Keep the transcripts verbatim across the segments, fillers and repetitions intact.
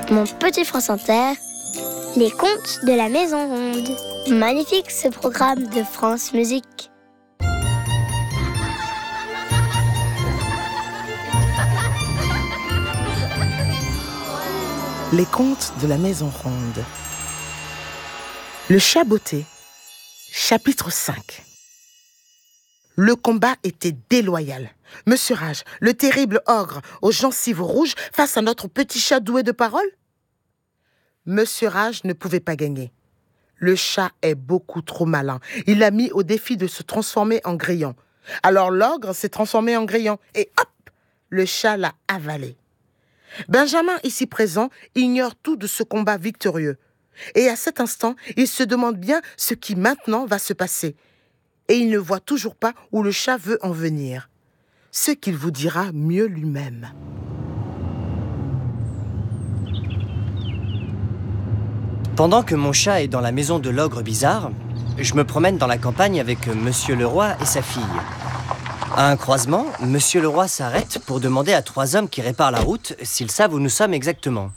Mon petit France Inter, les contes de la Maison Ronde. Magnifique ce programme de France Musique. Les contes de la Maison Ronde. Le chat botté, chapitre cinq. Le combat était déloyal. Monsieur Rage, le terrible ogre aux gencives rouges face à notre petit chat doué de parole? Monsieur Rage ne pouvait pas gagner. Le chat est beaucoup trop malin. Il l'a mis au défi de se transformer en grillon. Alors l'ogre s'est transformé en grillon et hop, le chat l'a avalé. Benjamin, ici présent, ignore tout de ce combat victorieux. Et à cet instant, il se demande bien ce qui maintenant va se passer. Et il ne voit toujours pas où le chat veut en venir. Ce qu'il vous dira mieux lui-même. Pendant que mon chat est dans la maison de l'ogre bizarre, je me promène dans la campagne avec Monsieur Leroy et sa fille. À un croisement, Monsieur Leroy s'arrête pour demander à trois hommes qui réparent la route s'ils savent où nous sommes exactement.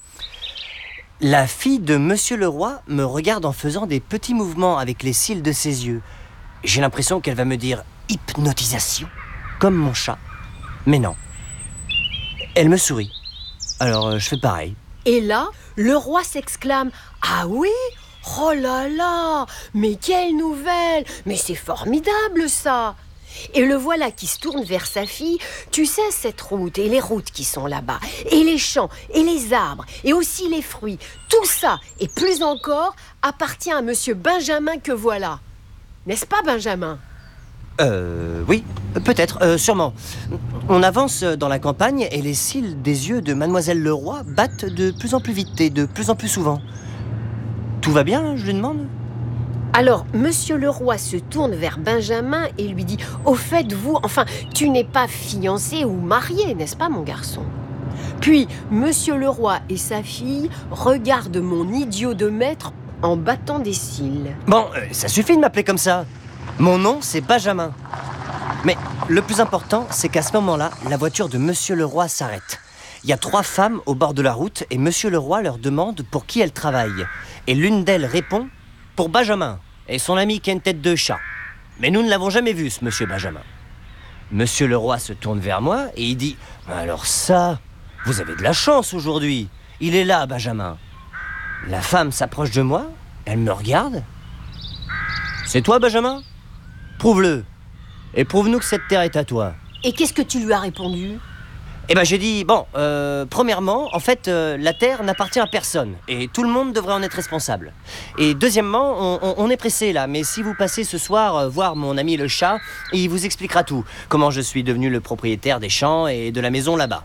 La fille de Monsieur Leroy me regarde en faisant des petits mouvements avec les cils de ses yeux. J'ai l'impression qu'elle va me dire « hypnotisation », comme mon chat. Mais non. Elle me sourit. Alors euh, je fais pareil. Et là, le roi s'exclame « Ah oui ? Oh là là ! Mais quelle nouvelle ! Mais c'est formidable ça !» Et le voilà qui se tourne vers sa fille. Tu sais, cette route et les routes qui sont là-bas, et les champs, et les arbres, et aussi les fruits, tout ça, et plus encore, appartient à monsieur Benjamin que voilà. N'est-ce pas, Benjamin ? Euh, oui, peut-être, euh, sûrement. On avance dans la campagne et les cils des yeux de Mademoiselle Leroy battent de plus en plus vite et de plus en plus souvent. Tout va bien, je lui demande ? Alors, monsieur Leroy se tourne vers Benjamin et lui dit « Au fait, vous, enfin, tu n'es pas fiancé ou marié, n'est-ce pas, mon garçon ?» Puis, monsieur Leroy et sa fille regardent mon idiot de maître en battant des cils. Bon, euh, ça suffit de m'appeler comme ça. Mon nom, c'est Benjamin. Mais le plus important, c'est qu'à ce moment-là, la voiture de Monsieur Leroy s'arrête. Il y a trois femmes au bord de la route et Monsieur Leroy leur demande pour qui elles travaillent. Et l'une d'elles répond « Pour Benjamin et son ami qui a une tête de chat. Mais nous ne l'avons jamais vu, ce Monsieur Benjamin. » Monsieur Leroy se tourne vers moi et il dit « Alors ça, vous avez de la chance aujourd'hui. Il est là, Benjamin. » La femme s'approche de moi, elle me regarde. « C'est toi, Benjamin ? Prouve-le. Et prouve-nous que cette terre est à toi. » Et qu'est-ce que tu lui as répondu ? Eh ben j'ai dit, bon, euh, premièrement, en fait, euh, la terre n'appartient à personne. Et tout le monde devrait en être responsable. Et deuxièmement, on, on, on est pressé là. Mais si vous passez ce soir euh, voir mon ami le chat, il vous expliquera tout. Comment je suis devenu le propriétaire des champs et de la maison là-bas.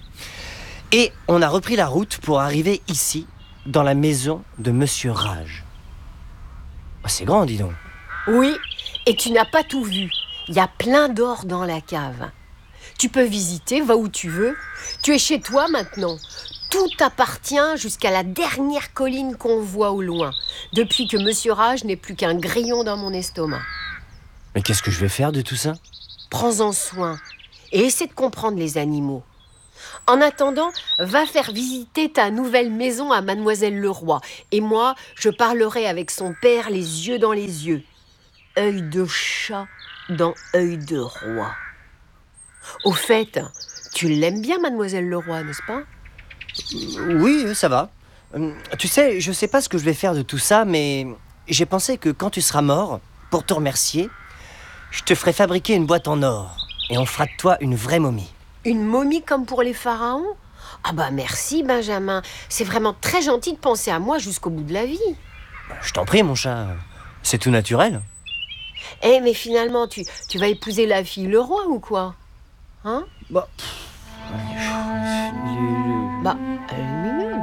Et on a repris la route pour arriver ici, dans la maison de Monsieur Rage. Oh, c'est grand, dis donc. Oui, et tu n'as pas tout vu. Il y a plein d'or dans la cave. Tu peux visiter, va où tu veux. Tu es chez toi maintenant. Tout t'appartient jusqu'à la dernière colline qu'on voit au loin, depuis que Monsieur Rage n'est plus qu'un grillon dans mon estomac. Mais qu'est-ce que je vais faire de tout ça ? Prends-en soin et essaie de comprendre les animaux. En attendant, va faire visiter ta nouvelle maison à Mademoiselle Leroy. Et moi, je parlerai avec son père les yeux dans les yeux. Œil de chat dans œil de roi. Au fait, tu l'aimes bien, Mademoiselle Leroy, n'est-ce pas ? Oui, ça va. Tu sais, je sais pas ce que je vais faire de tout ça, mais j'ai pensé que quand tu seras mort, pour te remercier, je te ferai fabriquer une boîte en or et on fera de toi une vraie momie. Une momie comme pour les pharaons ? Ah bah merci, Benjamin. C'est vraiment très gentil de penser à moi jusqu'au bout de la vie. Je t'en prie, mon chat. C'est tout naturel. Eh, mais finalement, tu, tu vas épouser la fille Leroy ou quoi ? Hein ? Bah, Bah, elle est mignonne.